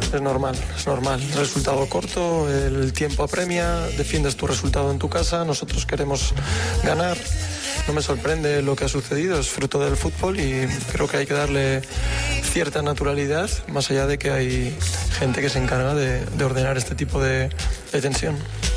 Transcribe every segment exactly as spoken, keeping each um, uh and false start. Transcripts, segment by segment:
es normal, es normal. Resultado corto, el tiempo apremia, defiendes tu resultado en tu casa, nosotros queremos ganar. No me sorprende lo que ha sucedido, es fruto del fútbol y creo que hay que darle cierta naturalidad, más allá de que hay gente que se encarga de, de ordenar este tipo de, de tensión.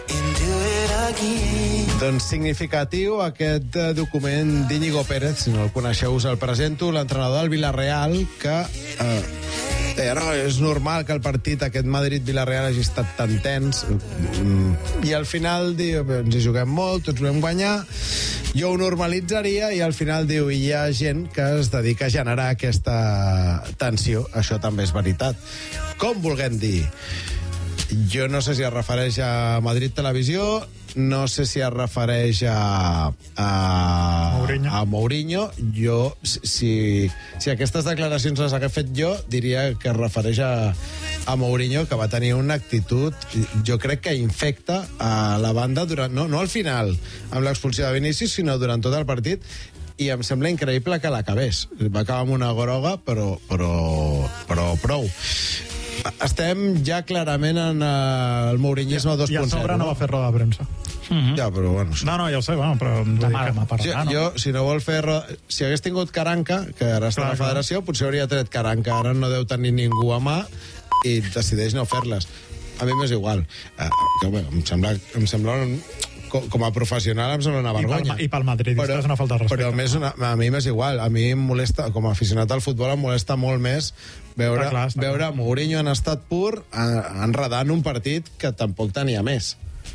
Doncs significatiu aquest document d'Íñigo Pérez, si no el coneixeu us el presento, l'entrenador del Villarreal, que eh, deia, no, és normal que el partit aquest Madrid-Villarreal hagi estat tan tens, i al final diu, ens hi juguem molt, tots volem guanyar, jo ho normalitzaria, i al final diu, hi ha gent que es dedica a generar aquesta tensió. Això també és veritat. Com vulguem dir? Jo no sé si es refereix a Madrid Televisió, no sé si es refereix a, a, Mourinho. a Mourinho. Jo, si, si aquestes declaracions les hagués fet jo, diria que es refereix a, a Mourinho, que va tenir una actitud, jo crec que infecta a la banda, durant, no, no al final, amb l'expulsió de Vinícius, sinó durant tot el partit, i em sembla increïble que l'acabés. Va acabar amb una groga, però, però, però prou. Estem ja clarament en el mourinyisme dos punt zero. I a sobre no va fer roda de premsa. Mm-hmm. Ja, però bueno... No, no, ja ho sé, bueno, però... Demà, demà parlarà, no? Jo, si no vol fer... Roda... Si hagués tingut Caranca, que ara està a la federació, potser hauria tret Caranca. Ara no deu tenir ningú a mà i decideix no fer-les. A mi m'és igual. Uh, que, bé, em sembla... Em sembla un... com a professional em sembla una vergonya. I pel, i pel madridista però, és una falta de respecte. Però més una, a mi m'és igual. A mi em molesta, com a aficionat al futbol, em molesta molt més veure, està clar, està veure clar. Mourinho en estat pur enredant un partit que tampoc tenia més.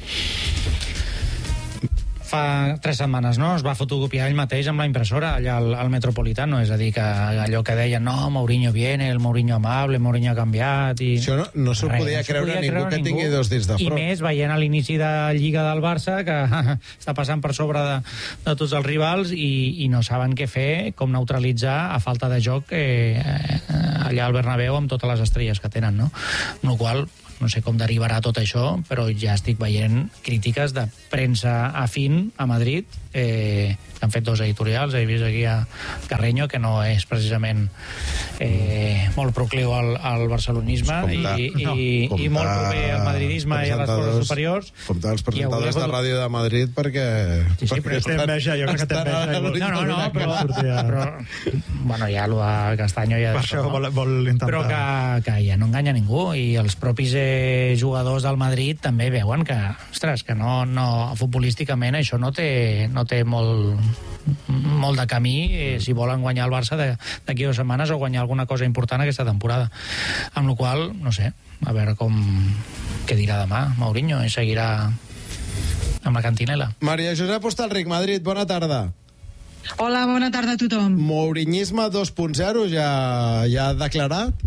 Fa tres setmanes, no? Es va fotocopiar ell mateix amb la impressora allà al, al Metropolitano, és a dir, que allò que deien, no, Mourinho viene, el Mourinho amable, Mourinho ha canviat i... Això no, no s'ho podia no creure podia ningú creure que ningú. tingui dos dits de front. I més veient a l'inici de Lliga del Barça, que està passant per sobre de, de tots els rivals i, i no saben què fer, com neutralitzar a falta de joc eh, allà al Bernabéu amb totes les estrelles que tenen, no? Amb la qual no sé com derivarà tot això, però ja estic veient crítiques de premsa afín a Madrid, eh, que han fet dos editorials. He vist aquí a Carreño, que no és precisament eh, molt procliu al, al barcelonisme comptar, i, i, no, i molt proper al madridisme i a les coses superiors. Comptar els presentadors de ràdio de Madrid perquè... Sí, sí, perquè té enveja, jo crec que té enveja. No, no, no, però, però bueno, ja el de Castanyo ja... Per això vol, vol intentar... Però que, que ja no enganya ningú, i els propis eh, jugadors del Madrid també veuen que, ostres, que no, no, futbolísticament això no té, no té molt, molt de camí eh, si volen guanyar el Barça d'aquí dues setmanes o guanyar alguna cosa important aquesta temporada. Amb la qual, no sé, a veure com què dirà demà Mourinho, i seguirà amb la cantinela. Maria Josep Hostalric, Madrid, bona tarda. Hola, bona tarda a tothom. Mourinyisme dos punt zero ja, ja ha declarat?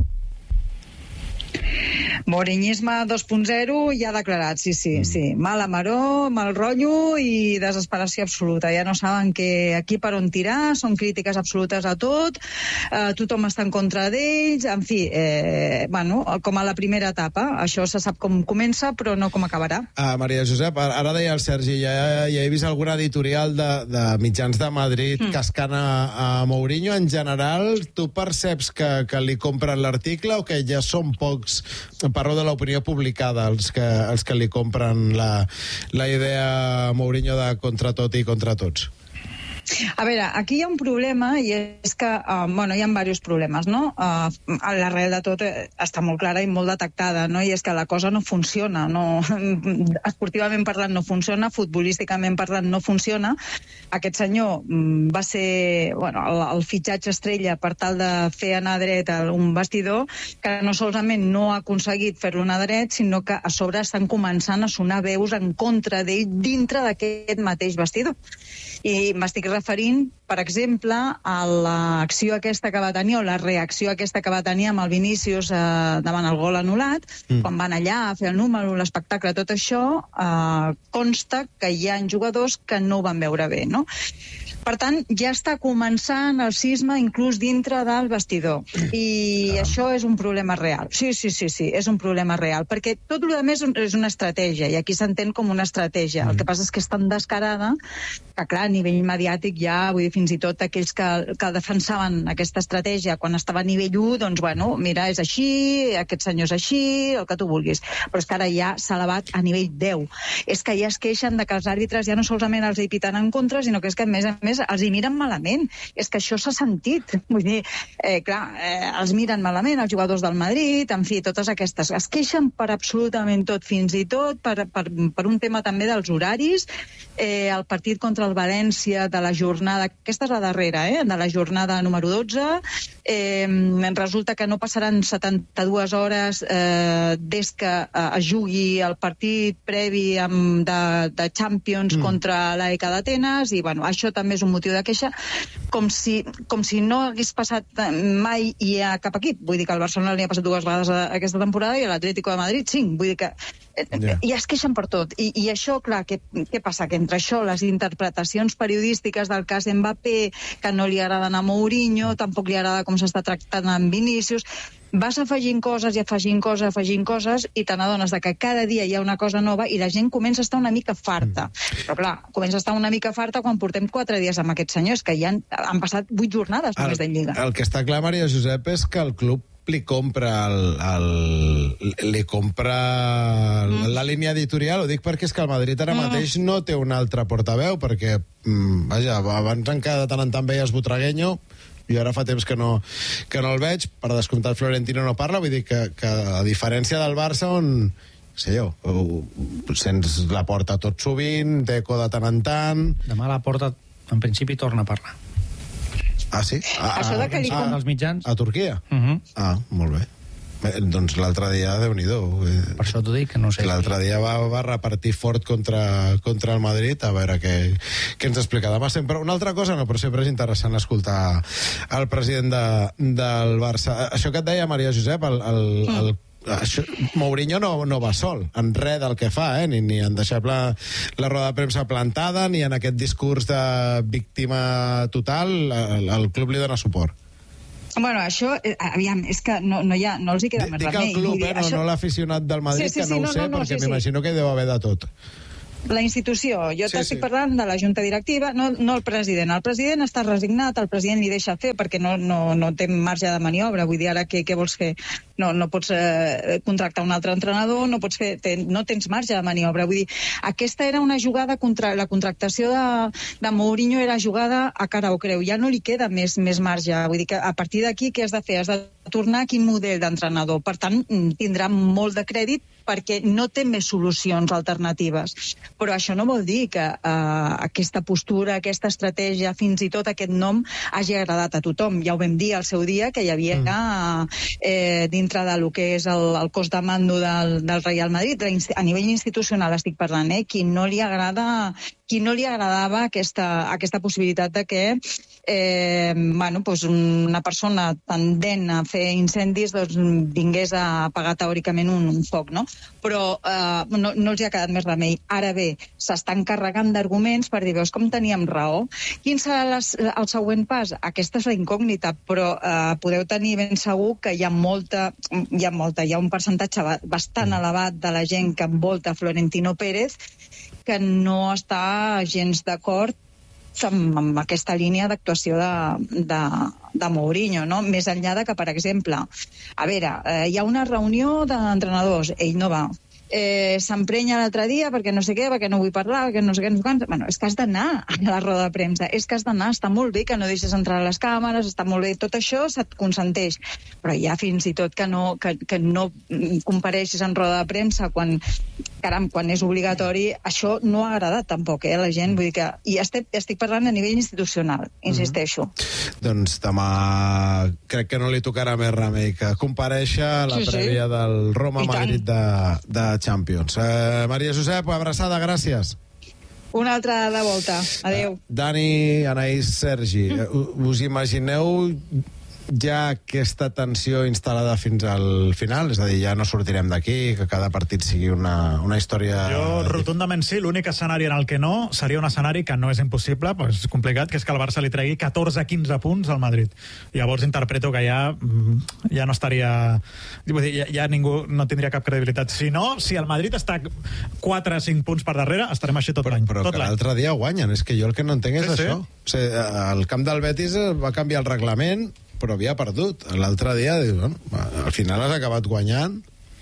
Mourinhisme dos punt zero ja declarat, sí, sí, sí. Mala maror, mal rotllo i desesperació absoluta. Ja no saben que aquí per on tirar, són crítiques absolutes a tot, eh, tothom està en contra d'ells, en fi, eh, bueno, com a la primera etapa. Això se sap com comença, però no com acabarà. Ah, Maria Josep, ara deia el Sergi, ja, ja he vist alguna editorial de, de mitjans de Madrid mm. cascant a, a Mourinho. En general, tu perceps que, que li compren l'article o que ja són pocs, parlo de l'opinió publicada, els que, els que li compren la, la idea Mourinho de contra tot i contra tots? A veure, aquí hi ha un problema i és que, uh, bueno, hi ha diversos problemes, no? Uh, l'arrel de tot està molt clara i molt detectada, no? I és que la cosa no funciona, no? Esportivament parlant no funciona, futbolísticament parlant no funciona. Aquest senyor um, va ser, bueno, el, el fitxatge estrella per tal de fer anar dret a un vestidor que no solament no ha aconseguit fer-lo anar dret, sinó que a sobre estan començant a sonar veus en contra d'ell dintre d'aquest mateix vestidor. I m'estic referint, per exemple, a l'acció aquesta que va tenir, o la reacció aquesta que va tenir amb el Vinícius eh, davant el gol anul·lat, mm. quan van allà a fer el número, l'espectacle, tot això, eh, consta que hi ha jugadors que no ho van veure bé, no? Per tant, ja està començant el cisma inclús dintre del vestidor. I ah. això és un problema real. Sí, sí, sí, sí, és un problema real. Perquè tot el més és una estratègia, i aquí s'entén com una estratègia. Mm. El que passa és que és tan descarada que, clar, a nivell mediàtic ja, vull dir, fins i tot aquells que, que defensaven aquesta estratègia quan estava a nivell u, doncs, bueno, mira, és així, aquest senyor és així, el que tu vulguis. Però és que ara ja s'ha elevat a nivell deu. És que ja es queixen de que els àrbitres ja no solament els hi piten en contra, sinó que és que, a més a més, els hi miren malament. És que això s'ha sentit. Vull dir, eh, clar, eh, els miren malament els jugadors del Madrid, en fi, totes aquestes. Es queixen per absolutament tot, fins i tot per, per, per un tema també dels horaris. Eh, el partit contra el València de la jornada, aquesta és la darrera, eh, de la jornada número dotze, eh, resulta que no passaran setanta-dues hores eh, des que eh, es jugui el partit previ amb, de, de Champions mm. contra l'A E K d'Atenes, i bueno, això també és un motiu de queixa, com si, com si no hagués passat mai i a cap equip. Vull dir que al Barcelona li ha passat dues vegades aquesta temporada i a l'Atlético de Madrid cinc. Vull dir que yeah. ja es queixen per tot. I, i això, clar, què, què passa? Que entre això, les interpretacions periodístiques del cas Mbappé, que no li agraden a Mourinho, tampoc li agrada com s'està tractant amb Vinícius, vas afegint coses i afegint coses, afegint coses, i te n'adones de que cada dia hi ha una cosa nova i la gent comença a estar una mica farta. Però clar, comença a estar una mica farta quan portem quatre dies amb aquests senyors, que ja han, han passat vuit jornades només de Lliga. El que està clar, Maria Josep, és que el club li compra el, el, li compra mm. la línia editorial. Ho dic perquè és que el Madrid ara mm. mateix no té un altre portaveu, perquè mm, vaja, abans encara de tant en tant veies Butragueño, i ara fa temps que no, que no el veig. Per descomptat, Florentino no parla, vull dir que, que a diferència del Barça, on sé jo, sents la porta tot sovint, Deco de tant en tant. Demà la porta, en principi, torna a parlar. Ah, sí? A, Això de que li a, als mitjans. A Turquia? Uh -huh. Ah, molt bé. Bé, doncs l'altre dia, Déu-n'hi-do. Per això t'ho dic, que no sé. L'altre dia va, va repartir fort contra, contra el Madrid, a veure què, què ens explica. Demà sempre una altra cosa, no, però sempre és interessant escoltar el president de, del Barça. Això que et deia Maria Josep, el, el, mm. el això, Mourinho no, no va sol en res del que fa, eh? ni, ni en deixar la, la roda de premsa plantada, ni en aquest discurs de víctima total. El, el club li dona suport. Bueno, això, eh, aviam, és que no, no, hi ha, no els hi queda D més remei. Dic el club, eh, no, això... no l'aficionat del Madrid, sí, sí, sí, que no, no ho sé, no, no, perquè sí, m'imagino sí. que deu haver de tot. La institució. Jo sí, t'estic sí. parlant de la junta directiva, no, no el president. El president està resignat, el president li deixa fer perquè no, no, no té marge de maniobra. Vull dir, ara què, què vols fer? No, no pots eh, contractar un altre entrenador, no pots fer, ten, no tens marge de maniobra. Vull dir, aquesta era una jugada contra la contractació de, de Mourinho, era jugada a cara o creu. Ja no li queda més, més marge. Vull dir que a partir d'aquí què has de fer? Has de tornar a quin model d'entrenador. Per tant, tindrà molt de crèdit perquè no té més solucions alternatives. Però això no vol dir que eh, aquesta postura, aquesta estratègia, fins i tot aquest nom, hagi agradat a tothom. Ja ho vam dir al seu dia, que hi havia mm. eh, dintre del que és el, el cos de mando del, del Real Madrid, a nivell institucional estic parlant, eh, qui no li agrada... qui no li agradava aquesta, aquesta possibilitat de que eh, bueno, pues una persona tendent a fer incendis doncs, vingués a apagar teòricament un, un foc, no? Però eh, no, no els hi ha quedat més remei. Ara bé, s'estan carregant d'arguments per dir, veus com teníem raó? Quin serà les, el següent pas? Aquesta és la incògnita, però eh, podeu tenir ben segur que hi ha molta, hi ha molta, hi ha un percentatge bastant elevat de la gent que envolta Florentino Pérez que no està gens d'acord amb, amb aquesta línia d'actuació de, de, de Mourinho, no? Més enllà de que, per exemple, a veure, eh, hi ha una reunió d'entrenadors, ell no va, eh, s'emprenya l'altre dia perquè no sé què, perquè no vull parlar, perquè no sé què, no sé quants... Bueno, és que has d'anar a la roda de premsa, és que has d'anar, està molt bé que no deixes entrar les càmeres, està molt bé, tot això se't consenteix, però hi ha fins i tot que no, que, que no compareixis en roda de premsa quan, caram, quan és obligatori, això no ha agradat tampoc, eh, la gent, vull dir que... I estic, estic parlant a nivell institucional, insisteixo. Mm-hmm. Doncs demà crec que no li tocarà més remei que comparèixer a la sí, prèvia sí. del Roma-Madrid de, de Champions. Eh, Maria Josep, abraçada, gràcies. Una altra de volta. Adéu. Eh, Dani, Anaïs, Sergi, mm. us imagineu hi ha aquesta tensió instal·lada fins al final? És a dir, ja no sortirem d'aquí, que cada partit sigui una, una història... Jo rotundament sí, l'únic escenari en el que no seria un escenari que no és impossible, però és complicat, que és que el Barça li tregui catorze a quinze punts al Madrid. Llavors interpreto que ja, ja no estaria... Vull dir, ja, ja ningú no tindria cap credibilitat. Si no, si el Madrid està quatre a cinc punts per darrere, estarem així tot l'any. Però, però que l'altre dia guanyen, és que jo el que no entenc és sí, això. Sí. O sigui, el camp del Betis va canviar el reglament, però havia perdut. L'altre dia, bueno, al final has acabat guanyant.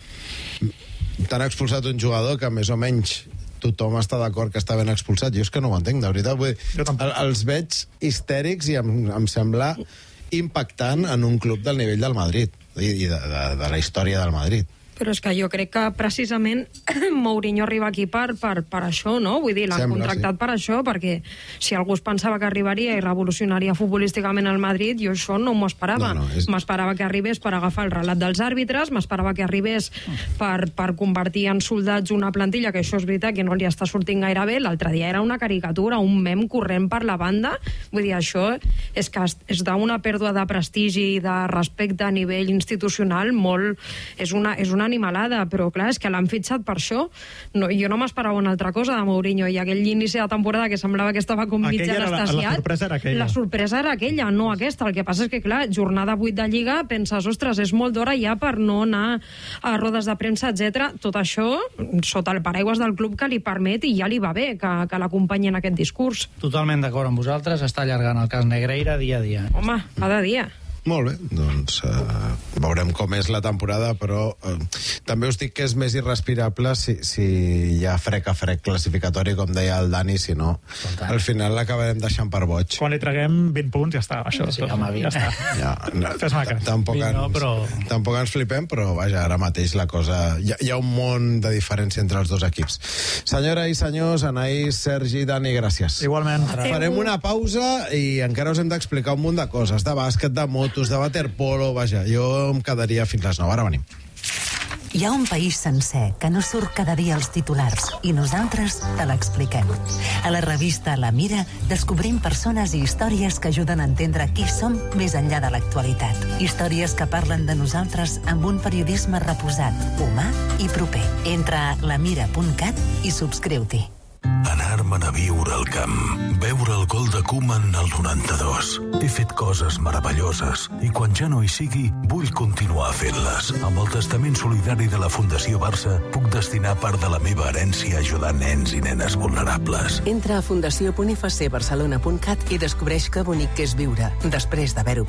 T'han expulsat un jugador que més o menys tothom està d'acord que està ben expulsat. Jo és que no ho entenc, de veritat. Vull dir, el, els veig histèrics i em, em sembla impactant en un club del nivell del Madrid i de, de, de la història del Madrid. Però és que jo crec que precisament Mourinho arriba aquí per, per, per això, no? Vull dir, l'han Sembla, contractat sí. per això, perquè si algú es pensava que arribaria i revolucionaria futbolísticament al Madrid, jo això no m'ho esperava. No, no, és... M'esperava que arribés per agafar el relat dels àrbitres, m'esperava que arribés per, per convertir en soldats una plantilla, que això és veritat que no li està sortint gaire bé. L'altre dia era una caricatura, un mem corrent per la banda. Vull dir, això és que és d'una pèrdua de prestigi i de respecte a nivell institucional molt... És una, és una animalada, però clar, és que l'han fitxat per això. No, jo no m'esperava una altra cosa de Mourinho, i aquell inici de temporada que semblava que estava com mig anestesiat, la, la sorpresa era aquella. La sorpresa era aquella, no aquesta. El que passa és que, clar, jornada vuit de Lliga, penses, ostres, és molt d'hora ja per no anar a rodes de premsa, etcètera. Tot això sota el paraigües del club que li permet, i ja li va bé que, que l'acompanyi en aquest discurs. Totalment d'acord amb vosaltres, està allargant el cas Negreira dia a dia. Home, cada dia. Molt bé, doncs uh, veurem com és la temporada, però uh, també us dic que és més irrespirable si, si hi ha frec a frec classificatori, com deia el Dani, si no, al final l'acabarem deixant per boig. Quan li traguem vint punts ja està, això. Sí, home, ja està. Ja, no, tampoc, ens, no, però... tampoc ens flipem, però vaja, ara mateix la cosa... Hi ha, hi ha un món de diferència entre els dos equips. Senyora i senyors, Anaïs, Sergi, Dani, gràcies. Igualment. Farem una pausa i encara us hem d'explicar un munt de coses, de bàsquet, de moto, de waterpolo, vaja, jo em quedaria fins les nou. Ara venim. Hi ha un país sencer que no surt cada dia als titulars i nosaltres te l'expliquem. A la revista La Mira descobrim persones i històries que ajuden a entendre qui som més enllà de l'actualitat. Històries que parlen de nosaltres amb un periodisme reposat, humà i proper. Entra a la mira punt cat i subscriu-t'hi. Anar-me'n a viure al camp, veure el gol de Koeman al noranta-dos. He fet coses meravelloses i quan ja no hi sigui, vull continuar fent-les. Amb el testament solidari de la Fundació Barça, puc destinar part de la meva herència a ajudar nens i nenes vulnerables. Entra a fundació punt i f c barcelona punt cat i descobreix que bonic que és viure després d'haver-ho